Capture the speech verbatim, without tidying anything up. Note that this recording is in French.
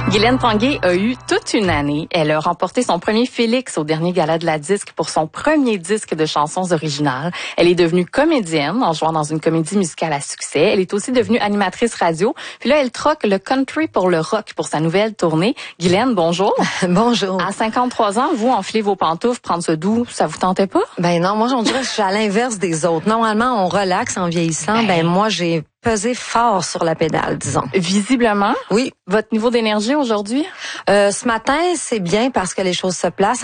Guylaine Tanguay a eu toute une année. Elle a remporté son premier Félix au dernier gala de la disque pour son premier disque de chansons originales. Elle est devenue comédienne en jouant dans une comédie musicale à succès. Elle est aussi devenue animatrice radio. Puis là, elle troque le country pour le rock pour sa nouvelle tournée. Guylaine, bonjour. Bonjour. À cinquante-trois ans, vous enflez vos pantoufles, prendre ce doux, ça vous tentait pas? Ben non, moi on dirait que je suis à l'inverse des autres. Normalement, on relaxe en vieillissant. Ben, ben moi, j'ai pesé fort sur la pédale, disons. Visiblement. Oui. Votre niveau d'énergie aujourd'hui? Euh, ce matin, c'est bien parce que les choses se placent.